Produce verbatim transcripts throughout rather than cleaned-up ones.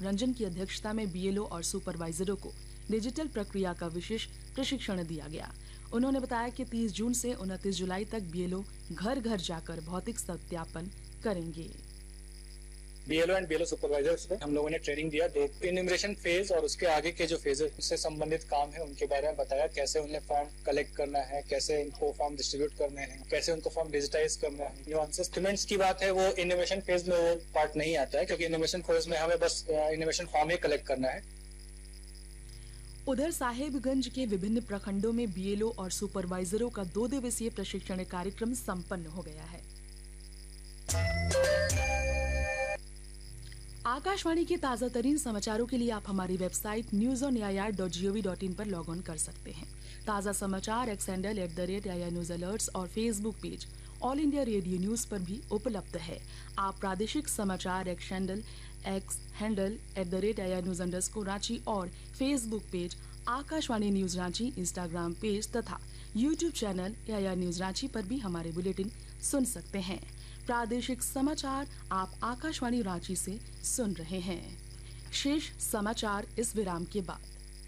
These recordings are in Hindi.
रंजन की अध्यक्षता में बीएलओ और सुपरवाइजरों को डिजिटल प्रक्रिया का विशेष प्रशिक्षण दिया गया। उन्होंने बताया कि तीस जून से उनतीस जुलाई तक बीएलओ घर घर जाकर भौतिक सत्यापन करेंगे। बीएलओ एंड बीएलओ सुपरवाइजर्स में हम लोगों ने ट्रेनिंग दिया। दो इन्यूमरेशन फेज और उसके आगे के जो फेजेस से संबंधित काम है उनके बारे में बताया, कैसे उन्हें फॉर्म कलेक्ट करना है, कैसे उनको फॉर्म डिस्ट्रीब्यूट करने हैं, कैसे उनको फॉर्म डिजिटाइज करना है। जो डॉक्यूमेंट्स की बात है वो इन्यूमरेशन फेज में वो पार्ट नहीं आता है, क्योंकि इन्यूमरेशन फेज में हमें बस इन्यूमरेशन फॉर्म ही कलेक्ट करना है। उधर साहेबगंज के विभिन्न प्रखंडों में बीएलओ और सुपरवाइजरों का दो दिवसीय प्रशिक्षण कार्यक्रम संपन्न हो गया है। आकाशवाणी के ताजा तरीन समाचारों के लिए आप हमारी website news on AIR dot gov dot in पर लॉग ऑन कर सकते हैं। ताजा समाचार x handle at the rate AIR news alerts और Facebook page all India radio news पर भी उपलब्ध है। आप प्रादेशिक समाचार x handle x handle at the rate AIR news underscore Ranchi और Facebook page Akashvani news Ranchi, Instagram page तथा YouTube channel AIR news Ranchi पर भी हमारे बुलेटिन सुन सकते हैं। प्रादेशिक समाचार आप आकाशवाणी रांची से सुन रहे हैं। शेष समाचार इस विराम के बाद।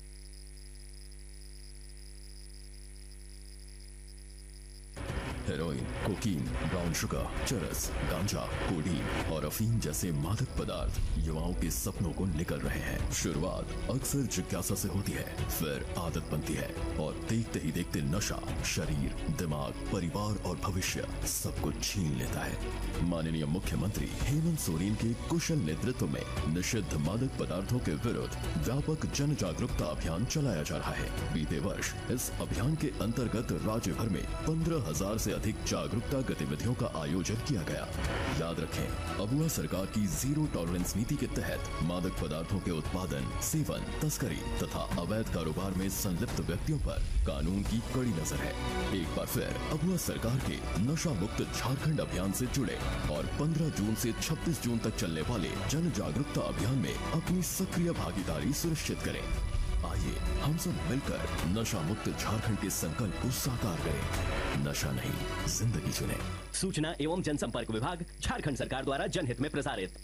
हेरोइन, कोकीन, ब्राउन शुगर, चरस, गांजा, कोडीन और अफीम जैसे मादक पदार्थ युवाओं के सपनों को निकल रहे हैं। शुरुआत अक्सर जिज्ञासा से होती है, फिर आदत बनती है और देखते ही देखते नशा शरीर, दिमाग, परिवार और भविष्य सब कुछ छीन लेता है। माननीय मुख्यमंत्री हेमंत सोरेन के कुशल नेतृत्व में निषिद्ध मादक पदार्थों के विरुद्ध व्यापक जन जागरूकता अभियान चलाया जा रहा है। बीते वर्ष इस अभियान के अंतर्गत राज्य भर में पंद्रह हजार से अधिक जागरूकता गतिविधियों का आयोजन किया गया। याद रखें, अबुआ सरकार की जीरो टॉलरेंस नीति के तहत मादक पदार्थों के उत्पादन, सेवन, तस्करी तथा अवैध कारोबार में संलिप्त व्यक्तियों पर कानून की कड़ी नजर है। एक बार फिर अबुआ सरकार के नशा मुक्त झारखंड अभियान से जुड़े और पंद्रह जून से छब्बीस जून तक चलने वाले जन जागरूकता अभियान में अपनी सक्रिय भागीदारी सुनिश्चित करें। आइए हम सब मिलकर नशा मुक्त झारखंड के संकल्प को साकार करें। नशा नहीं, जिंदगी चुनें। सूचना एवं जनसंपर्क विभाग, झारखंड सरकार द्वारा जनहित में प्रसारित।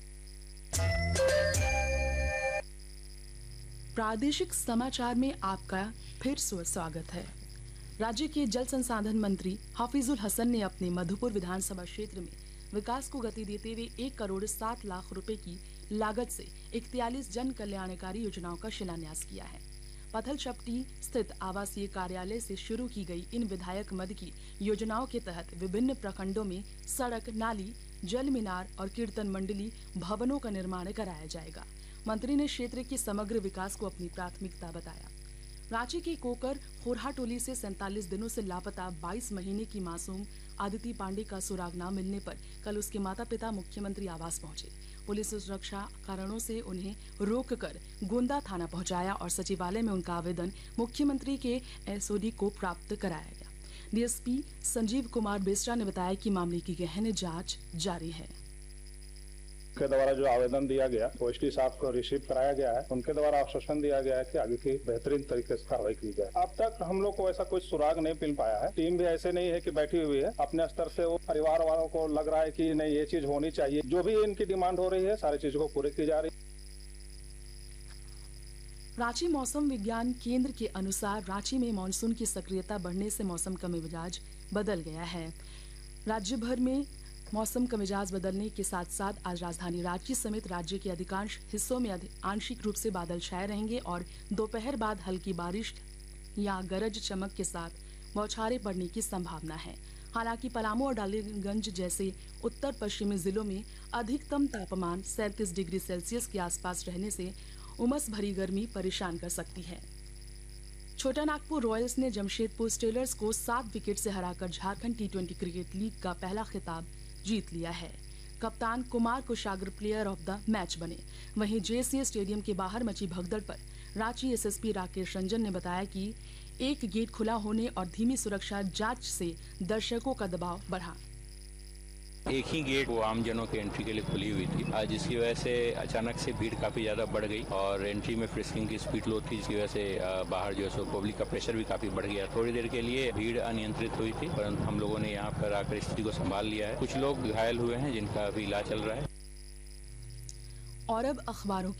प्रादेशिक समाचार में आपका फिर से स्वागत है। राज्य के जल संसाधन मंत्री हाफिजुल हसन ने अपने मधुपुर विधानसभा क्षेत्र में विकास को गति देते हुए एक करोड़ सात लाख रुपए की लागत से इकतालीस जन कल्याणकारी योजनाओं का शिलान्यास किया है। पथल चपटी स्थित आवासीय कार्यालय से शुरू की गई इन विधायक मद की योजनाओं के तहत विभिन्न प्रखंडों में सड़क, नाली, जल मीनार और कीर्तन मंडली भवनों का निर्माण कराया जाएगा। मंत्री ने क्षेत्र के समग्र विकास को अपनी प्राथमिकता बताया। रांची के कोकर खोरहा टोली से सैंतालीस दिनों से लापता बाईस महीने की मासूम आदिति पांडे का सुराग न मिलने पर कल उसके माता पिता मुख्यमंत्री आवास पहुंचे। पुलिस सुरक्षा कारणों से उन्हें रोककर गोंदा थाना पहुंचाया और सचिवालय में उनका आवेदन मुख्यमंत्री के एसओडी को प्राप्त कराया गया। डीएसपी संजीव कुमार बेस्रा ने बताया कि मामले की गहन जांच जारी है। के द्वारा जो आवेदन दिया गया वो एसडी साहब को रिसीव कराया गया है। उनके द्वारा आश्वासन दिया गया है कि आगे की बेहतरीन तरीके से कार्रवाई की जाए। अब तक हम लोग को ऐसा कोई सुराग नहीं मिल पाया है। टीम भी ऐसे नहीं है कि बैठी हुई है। अपने स्तर से वो परिवार वालों को लग रहा है कि नहीं, ये चीज होनी चाहिए। जो भी इनकी डिमांड हो रही है सारी चीजों को पूरी की जा रही है। रांची मौसम विज्ञान केंद्र के अनुसार रांची में मानसून की सक्रियता बढ़ने से मौसम का मिजाज बदल गया है। राज्य भर में मौसम का मिजाज बदलने के साथ साथ आज राजधानी रांची समेत राज्य के अधिकांश हिस्सों में आंशिक रूप से बादल छाए रहेंगे और दोपहर बाद हल्की बारिश या गरज चमक के साथ बौछारें पड़ने की संभावना है। हालांकि पलामू और डालीगंज जैसे उत्तर पश्चिमी जिलों में अधिकतम तापमान सैंतीस डिग्री सेल्सियस के आसपास रहने से उमस भरी गर्मी परेशान कर सकती है। छोटा नागपुर रॉयल्स ने जमशेदपुर स्टीलर्स को सात विकेट से हराकर Jharkhand T twenty cricket league का पहला खिताब जीत लिया है। कप्तान कुमार कुशाग्र प्लेयर ऑफ द मैच बने। वहीं जेसीए स्टेडियम के बाहर मची भगदड़ पर रांची एसएसपी राकेश रंजन ने बताया कि एक गेट खुला होने और धीमी सुरक्षा जांच से दर्शकों का दबाव बढ़ा। एक ही गेट वो आमजनों के एंट्री के लिए खुली हुई थी, आज जिसकी वजह से अचानक से भीड़ काफी ज्यादा बढ़ गई और एंट्री में फ्रिस्किंग की स्पीड लो थी, जिसकी वजह से बाहर जो है सो पब्लिक का प्रेशर भी काफी बढ़ गया। थोड़ी देर के लिए भीड़ अनियंत्रित हुई थी, परंतु हम लोगों ने यहाँ पर आकर स्थिति को संभाल लिया है। कुछ लोग घायल हुए हैं जिनका अभी इलाज चल रहा है। और अब अखबारों